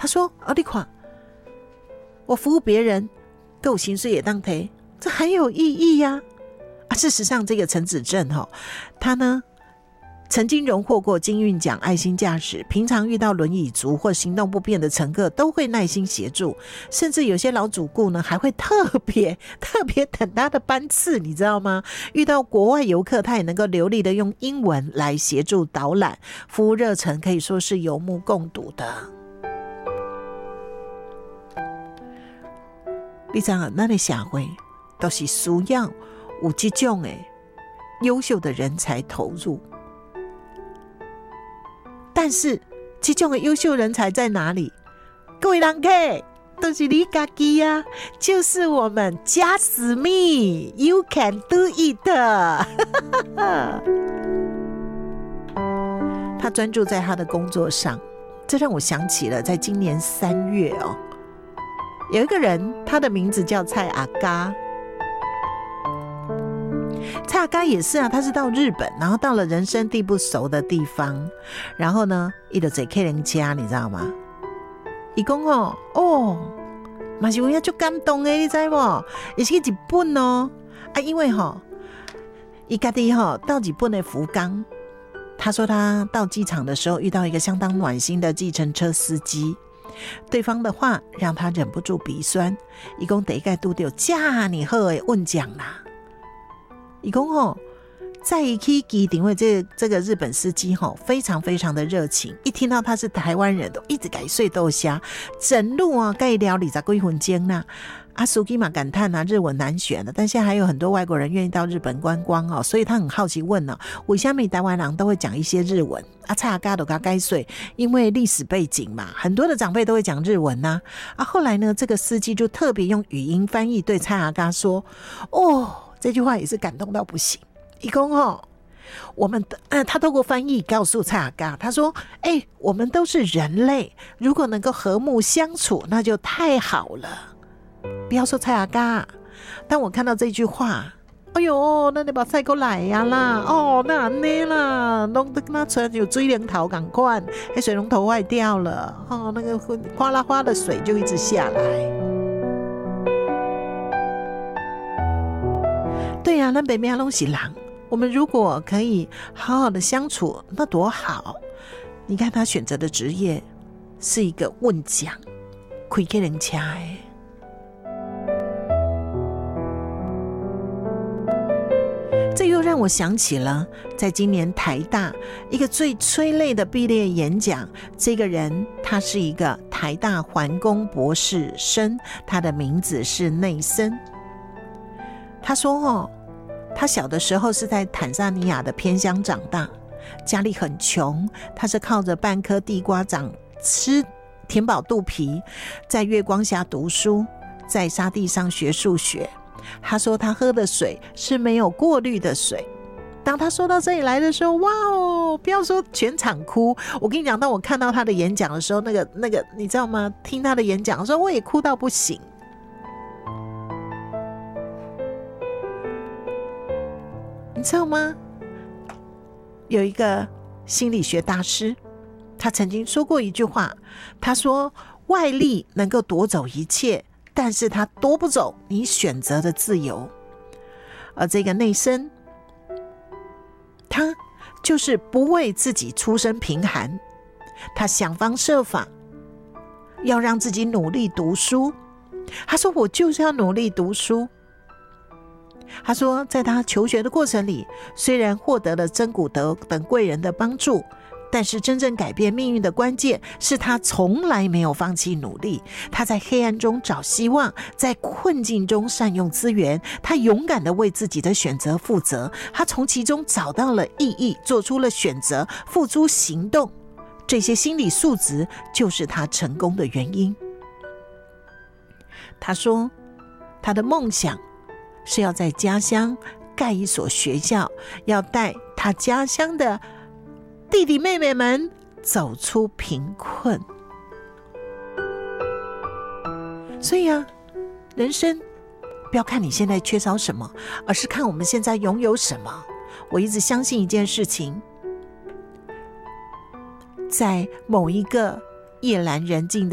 他说你看我服务别人够薪水也当提，这很有意义呀。事实上这个陈子正他呢曾经荣获过金韵奖爱心驾驶，平常遇到轮椅族或行动不便的乘客都会耐心协助，甚至有些老主顾呢还会特别等他的班次，你知道吗？遇到国外游客他也能够流利的用英文来协助导览，服务热忱可以说是有目共睹的。你知道咱的社会都是需要有这种的优秀的人才投入，但是这种的优秀人才在哪里？各位人客，都是你自己啊，就是我们 Just me You can do it 他专注在他的工作上，这让我想起了在今年3月有一个人，他的名字叫蔡阿嘎。蔡阿嘎也是他是到日本，然后到了人生地不熟的地方，然后呢他就坐客人车，你知道吗？他说嘛是有影很感动的，你知吗？他是去日本因为他自己到日本的福冈，他说他到机场的时候遇到一个相当暖心的计程车司机，对方的话让他忍不住鼻酸。他说第一次遇到这么好的运将啦。他说在一去机场的这个日本司机非常非常的热情，一听到他是台湾人都一直给碎豆虾，整路跟他聊20几分钟啦。司机嘛感叹日文难选了，但现在还有很多外国人愿意到日本观光所以他很好奇问为什么台湾人都会讲一些日文蔡阿嘎都给他解释，因为历史背景嘛，很多的长辈都会讲日文后来呢这个司机就特别用语音翻译对蔡阿嘎说这句话也是感动到不行。他说我们他透过翻译告诉蔡阿嘎，他说我们都是人类，如果能够和睦相处那就太好了。不要说蔡阿嘎，当我看到这句话，哎呦那你把菜给我来呀啦那这样啦，弄得那船有水龙头赶快水龙头坏掉了那个哗啦哗的水就一直下来。对啊，咱北边都是人，我们如果可以好好的相处那多好。你看他选择的职业是一个运将，开客人车的。这又让我想起了在今年台大一个最催泪的毕业演讲，这个人他是一个台大环工博士生，他的名字是内森。他说他小的时候是在坦桑尼亚的偏乡长大，家里很穷，他是靠着半颗地瓜长吃填饱肚皮，在月光下读书，在沙地上学数学。他说他喝的水是没有过滤的水。当他说到这里来的时候，哇不要说全场哭，我跟你讲，当我看到他的演讲的时候，那个你知道吗？听他的演讲的时候我也哭到不行。你知道吗？有一个心理学大师，他曾经说过一句话，他说外力能够夺走一切，但是他夺不走你选择的自由。而这个内森，他就是不为自己出身贫寒，他想方设法要让自己努力读书。他说我就是要努力读书。他说在他求学的过程里，虽然获得了曾古德等贵人的帮助，但是真正改变命运的关键是他从来没有放弃努力。他在黑暗中找希望，在困境中善用资源，他勇敢地为自己的选择负责，他从其中找到了意义，做出了选择，付诸行动。这些心理素质就是他成功的原因。他说他的梦想是要在家乡盖一所学校，要带他家乡的弟弟妹妹们走出贫困。所以人生不要看你现在缺少什么，而是看我们现在拥有什么。我一直相信一件事情，在某一个夜阑人静的